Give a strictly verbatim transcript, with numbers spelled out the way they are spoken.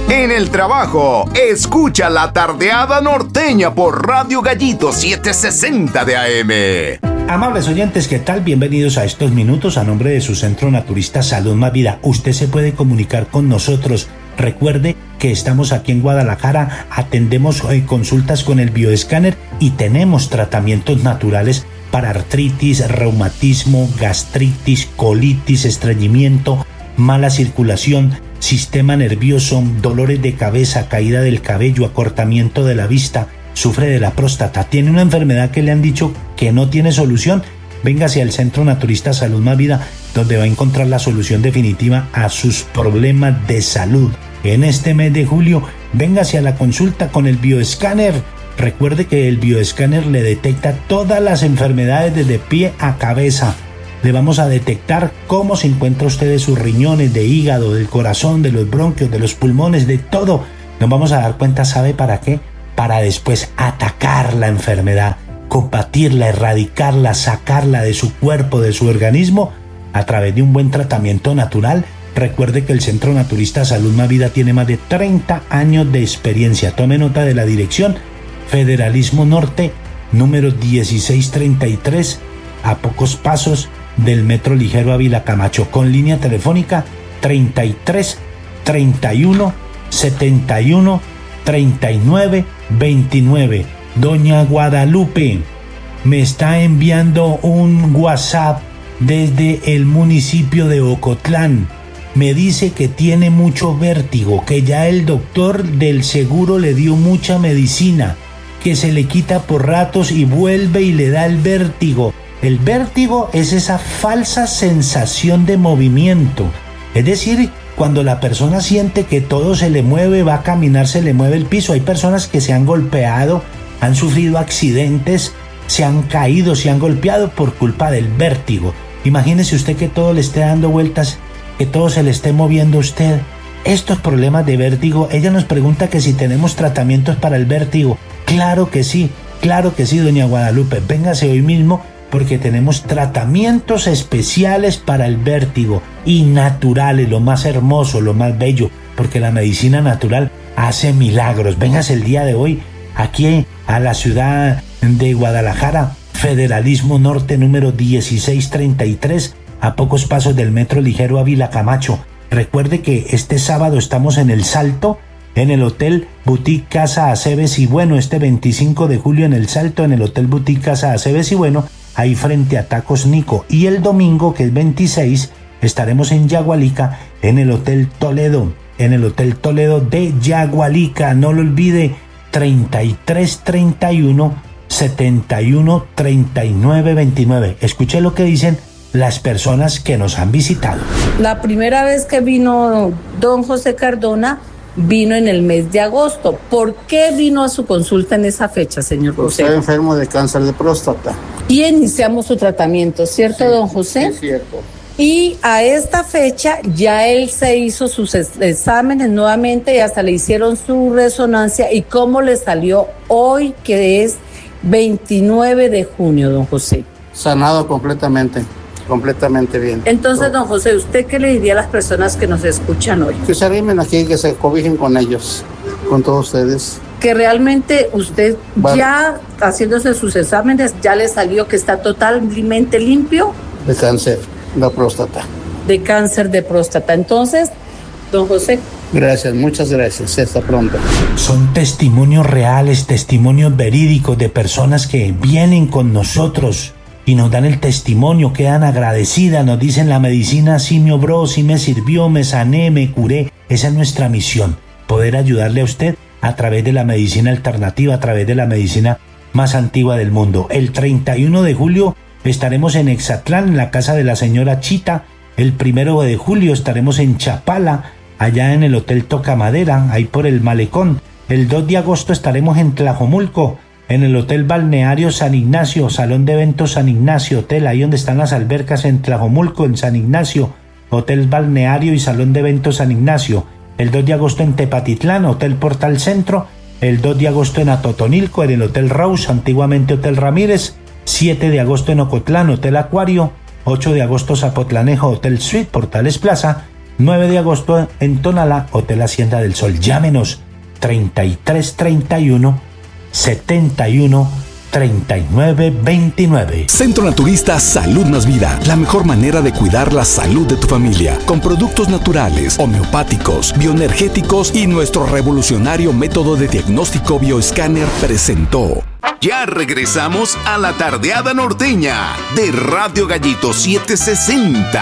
En el trabajo, escucha La Tardeada Norteña por Radio Gallito setecientos sesenta de A M. Amables oyentes, ¿qué tal? Bienvenidos a estos minutos a nombre de su Centro Naturista Salud Más Vida. Usted se puede comunicar con nosotros. Recuerde que estamos aquí en Guadalajara, atendemos eh, consultas con el bioescáner y tenemos tratamientos naturales para artritis, reumatismo, gastritis, colitis, estreñimiento, mala circulación, sistema nervioso, dolores de cabeza, caída del cabello, acortamiento de la vista, sufre de la próstata, tiene una enfermedad que le han dicho que no tiene solución. Véngase al Centro Naturista Salud Más Vida, donde va a encontrar la solución definitiva a sus problemas de salud. En este mes de julio, véngase a la consulta con el bioescáner. Recuerde que el bioescáner le detecta todas las enfermedades desde pie a cabeza. Le vamos a detectar cómo se encuentra usted de sus riñones, de hígado, del corazón, de los bronquios, de los pulmones, de todo. Nos vamos a dar cuenta, ¿sabe para qué? Para después atacar la enfermedad, combatirla, erradicarla, sacarla de su cuerpo, de su organismo, a través de un buen tratamiento natural. Recuerde que el Centro Naturista Salud Más Vida tiene más de treinta años de experiencia. Tome nota de la dirección: Federalismo Norte, número dieciséis treinta y tres, a pocos pasos del Metro Ligero Ávila Camacho, con línea telefónica treinta y tres, treinta y uno, setenta y uno, treinta y nueve, veintinueve. Doña Guadalupe me está enviando un WhatsApp desde el municipio de Ocotlán. Me dice que tiene mucho vértigo, que ya el doctor del seguro le dio mucha medicina, que se le quita por ratos y vuelve y le da el vértigo. El vértigo es esa falsa sensación de movimiento, es decir, cuando la persona siente que todo se le mueve, va a caminar, se le mueve el piso. Hay personas que se han golpeado, han sufrido accidentes, se han caído, se han golpeado por culpa del vértigo. Imagínese usted que todo le esté dando vueltas, que todo se le esté moviendo a usted. Estos problemas de vértigo, ella nos pregunta que si tenemos tratamientos para el vértigo. Claro que sí, claro que sí, doña Guadalupe. Véngase hoy mismo, porque tenemos tratamientos especiales para el vértigo y naturales, lo más hermoso, lo más bello, porque la medicina natural hace milagros. Véngase el día de hoy aquí a la ciudad de Guadalajara, Federalismo Norte, número dieciséis treinta y tres, a pocos pasos del Metro Ligero Ávila Camacho. Recuerde que este sábado estamos en El Salto, en el Hotel Boutique Casa Aceves y Bueno, este veinticinco de julio en El Salto, en el Hotel Boutique Casa Aceves y Bueno, ahí frente a Tacos Nico. Y el domingo, que es veintiséis, estaremos en Yagualica, en el Hotel Toledo, en el Hotel Toledo de Yagualica. No lo olvide, treinta y tres treinta y uno, setenta y uno, treinta y nueve, veintinueve. Escuche lo que dicen las personas que nos han visitado. La primera vez que vino don José Cardona, vino en el mes de agosto. ¿Por qué vino a su consulta en esa fecha, señor José? Estoy enfermo de cáncer de próstata. Y iniciamos su tratamiento, ¿cierto, sí, don José? Sí, cierto. Y a esta fecha ya él se hizo sus exámenes nuevamente y hasta le hicieron su resonancia. ¿Y cómo le salió hoy, que es veintinueve de junio, don José? Sanado completamente. Completamente bien. Entonces, don José, ¿usted qué le diría a las personas que nos escuchan hoy? Que se arrimen aquí, que se cobijen con ellos, con todos ustedes. Que realmente usted vale. Ya haciéndose sus exámenes, ya le salió que está totalmente limpio. De cáncer de próstata. De cáncer de próstata. Entonces, don José. Gracias, muchas gracias. Hasta pronto. Son testimonios reales, testimonios verídicos de personas que vienen con nosotros y nos dan el testimonio, quedan agradecidas, nos dicen: la medicina sí me obró, sí me sirvió, me sané, me curé. Esa es nuestra misión, poder ayudarle a usted a través de la medicina alternativa, a través de la medicina más antigua del mundo. El treinta y uno de julio estaremos en Exatlán, en la casa de la señora Chita. El primero de julio estaremos en Chapala, allá en el Hotel Tocamadera, ahí por el Malecón. El dos de agosto estaremos en Tlajomulco, en el Hotel Balneario San Ignacio, Salón de Eventos San Ignacio, hotel ahí donde están las albercas en Tlajomulco, en San Ignacio, Hotel Balneario y Salón de Eventos San Ignacio. El dos de agosto en Tepatitlán, Hotel Portal Centro. El dos de agosto en Atotonilco, en el Hotel Rose, antiguamente Hotel Ramírez. siete de agosto en Ocotlán, Hotel Acuario. ocho de agosto Zapotlanejo, Hotel Suite, Portales Plaza. nueve de agosto en Tonalá, Hotel Hacienda del Sol. Llámenos treinta y tres treinta y uno setenta y uno treinta y nueve veintinueve. Centro Naturista Salud Más Vida, la mejor manera de cuidar la salud de tu familia, con productos naturales, homeopáticos, bioenergéticos y nuestro revolucionario método de diagnóstico bioescáner presentó. Ya regresamos a la tardeada norteña de Radio Gallito setecientos sesenta.